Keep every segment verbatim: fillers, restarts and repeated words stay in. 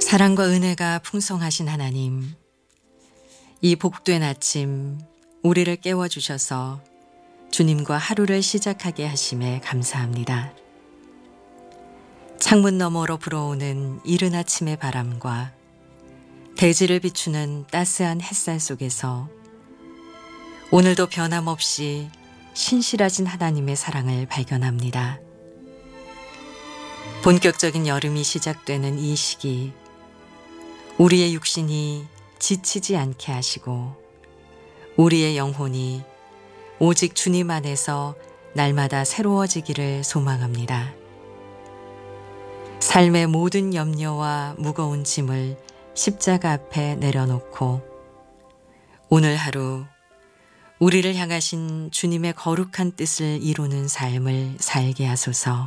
사랑과 은혜가 풍성하신 하나님, 이 복된 아침 우리를 깨워주셔서 주님과 하루를 시작하게 하심에 감사합니다. 창문 너머로 불어오는 이른 아침의 바람과 대지를 비추는 따스한 햇살 속에서 오늘도 변함없이 신실하신 하나님의 사랑을 발견합니다. 본격적인 여름이 시작되는 이 시기, 우리의 육신이 지치지 않게 하시고 우리의 영혼이 오직 주님 안에서 날마다 새로워지기를 소망합니다. 삶의 모든 염려와 무거운 짐을 십자가 앞에 내려놓고 오늘 하루 우리를 향하신 주님의 거룩한 뜻을 이루는 삶을 살게 하소서.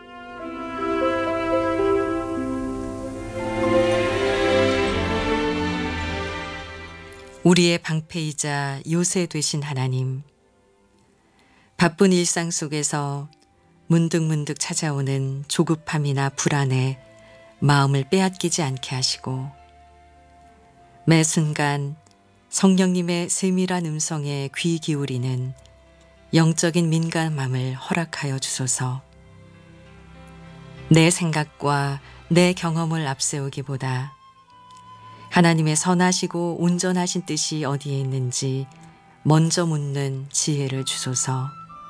우리의 방패이자 요새 되신 하나님, 바쁜 일상 속에서 문득문득 찾아오는 조급함이나 불안에 마음을 빼앗기지 않게 하시고 매 순간 성령님의 세밀한 음성에 귀 기울이는 영적인 민감함을 허락하여 주소서. 내 생각과 내 경험을 앞세우기보다 하나님의 선하시고 온전하신 뜻이 어디에 있는지 먼저 묻는 지혜를 주소서.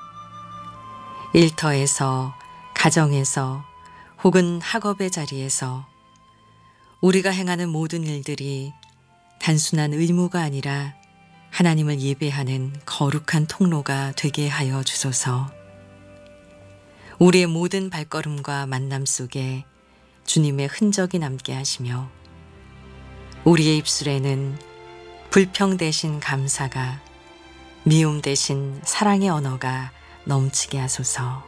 일터에서, 가정에서, 혹은 학업의 자리에서 우리가 행하는 모든 일들이 단순한 의무가 아니라 하나님을 예배하는 거룩한 통로가 되게 하여 주소서. 우리의 모든 발걸음과 만남 속에 주님의 흔적이 남게 하시며 우리의 입술에는 불평 대신 감사가, 미움 대신 사랑의 언어가 넘치게 하소서.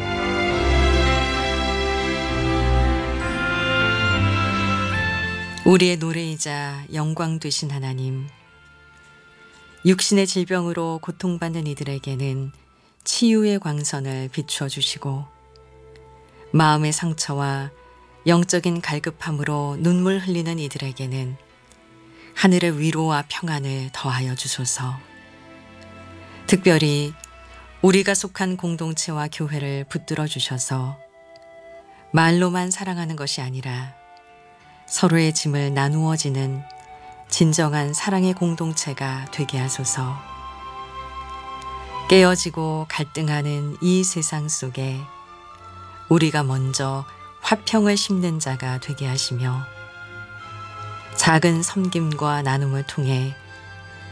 우리의 노래이자 영광 되신 하나님, 육신의 질병으로 고통받는 이들에게는 치유의 광선을 비추어 주시고 마음의 상처와 영적인 갈급함으로 눈물 흘리는 이들에게는 하늘의 위로와 평안을 더하여 주소서. 특별히 우리가 속한 공동체와 교회를 붙들어 주셔서 말로만 사랑하는 것이 아니라 서로의 짐을 나누어지는 진정한 사랑의 공동체가 되게 하소서. 깨어지고 갈등하는 이 세상 속에 우리가 먼저 화평을 심는 자가 되게 하시며 작은 섬김과 나눔을 통해